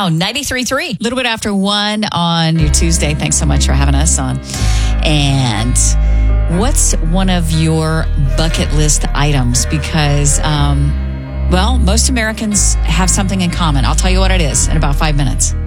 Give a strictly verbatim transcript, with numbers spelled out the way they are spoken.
Now, ninety-three point three. A little bit after one on your Tuesday. Thanks so much for having us on. And what's one of your bucket list items? Because, um, well, most Americans have something in common. I'll tell you what it is in about five minutes.